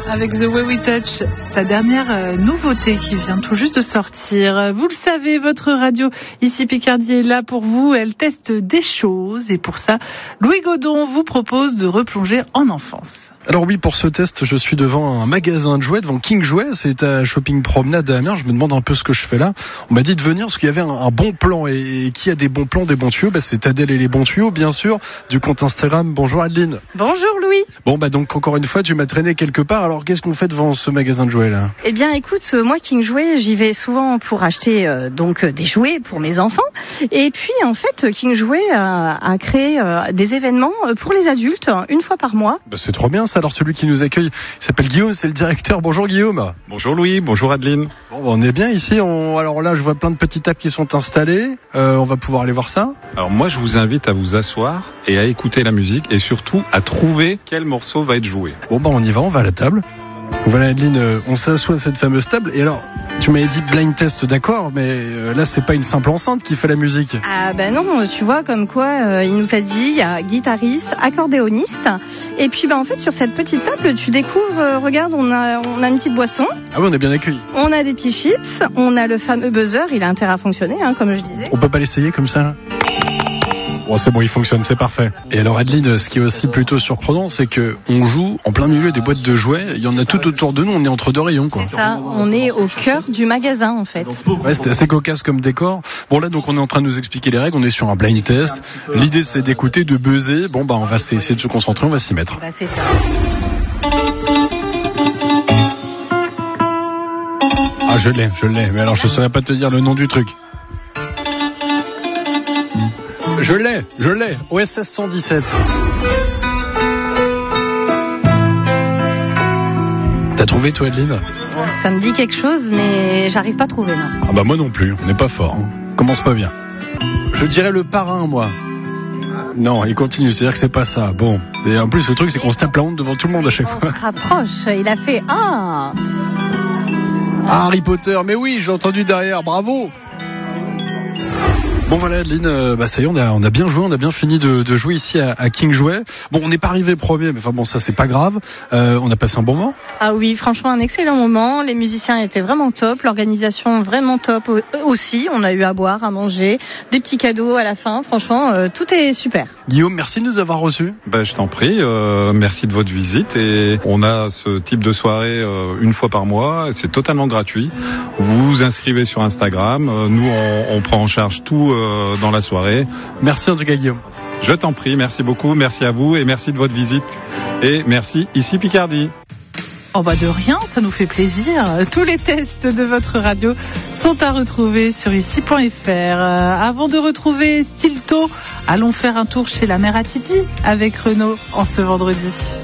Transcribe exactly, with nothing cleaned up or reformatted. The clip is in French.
avec The Way We Touch, sa dernière euh, nouveauté qui vient tout juste de sortir. Vous le savez, votre radio ici Picardie est là pour vous. Elle teste des choses et pour ça, Louis Godon vous propose de replonger en enfance. Alors oui, pour ce test, je suis devant un magasin de jouets, devant King Jouets, c'est à Shopping Promenade à Amiens. Je me demande un peu ce que je fais là. On m'a dit de venir parce qu'il y avait un, un bon plan. Et, et qui a des bons plans, des bons tuyaux? Bah, c'est Adèle et les bons tuyaux, bien sûr, du compte Instagram. Bonjour Adeline. Bonjour Louis. Bon bah donc encore une fois, tu m'as traîné quelque part. Alors qu'est-ce qu'on fait devant ce magasin de jouets là? Eh bien écoute, moi King Jouets, j'y vais souvent pour acheter euh, donc des jouets pour mes enfants. Et puis en fait, King Jouets a, a créé euh, des événements pour les adultes une fois par mois. Bah, c'est trop bien ça. Alors celui qui nous accueille il s'appelle Guillaume, c'est le directeur. Bonjour Guillaume. Bonjour Louis, bonjour Adeline. Bon, on est bien ici. On... Alors là, je vois plein de petites tables qui sont installées. Euh, on va pouvoir aller voir ça. Alors moi, je vous invite à vous asseoir et à écouter la musique et surtout à trouver quel morceau va être joué. Bon bah on y va, on va à la table. Voilà Adeline, on s'assoit à cette fameuse table. Et alors, tu m'avais dit blind test, d'accord, mais euh, là c'est pas une simple enceinte qui fait la musique. Ah ben non, tu vois, comme quoi euh, il nous a dit, il y a guitariste, accordéoniste. Et puis ben en fait sur cette petite table, tu découvres, euh, regarde, on a on a une petite boisson. Ah oui, on est bien accueillis. On a des petits chips, on a le fameux buzzer, il a intérêt à fonctionner, hein, comme je disais. On peut pas l'essayer comme ça là? Bon, c'est bon, il fonctionne, c'est parfait. Et alors Adeline, ce qui est aussi plutôt surprenant, c'est que on joue en plein milieu des boîtes de jouets. Il y en a tout autour de nous. On est entre deux rayons, quoi. C'est ça. On est au cœur du magasin, en fait. Ouais, c'était assez cocasse comme décor. Bon là, donc on est en train de nous expliquer les règles. On est sur un blind test. L'idée, c'est d'écouter, de buzzer. Bon bah, on va essayer de se concentrer. On va s'y mettre. Bah, c'est ça. Ah, je l'ai, je l'ai. Mais alors, je saurais pas te dire le nom du truc. Je l'ai, je l'ai, O S S cent dix-sept. T'as trouvé toi Adeline? Ça me dit quelque chose, mais j'arrive pas à trouver, non. Ah bah moi non plus, on n'est pas fort. Hein. Commence pas bien. Je dirais le parrain, moi. Non, il continue, c'est-à-dire que c'est pas ça. Bon, et en plus le truc c'est qu'on se tape la honte devant tout le monde à chaque On fois. se rapproche, il a fait ah. Ah, Harry Potter, mais oui, j'ai entendu derrière, bravo. Bon voilà Adeline, euh, bah ça y est, on a, on a bien joué, on a bien fini de, de jouer ici à, à King Jouets. Bon, on n'est pas arrivé premier, mais enfin bon, ça c'est pas grave. Euh, on a passé un bon moment. Ah oui, franchement un excellent moment. Les musiciens étaient vraiment top, l'organisation vraiment top aussi. On a eu à boire, à manger, des petits cadeaux à la fin. Franchement, euh, tout est super. Guillaume, merci de nous avoir reçus. Ben, je t'en prie, euh, merci de votre visite. Et on a ce type de soirée euh, une fois par mois. C'est totalement gratuit. Vous vous inscrivez sur Instagram. Euh, nous, on, on prend en charge tout euh, dans la soirée. Merci en tout cas Guillaume. Je t'en prie, merci beaucoup, merci à vous et merci de votre visite. Et merci ici Picardie. Oh bah de rien, ça nous fait plaisir. Tous les tests de votre radio sont à retrouver sur ici point f r. Euh, avant de retrouver Stilto, allons faire un tour chez la mère à Titi avec Renaud en ce vendredi.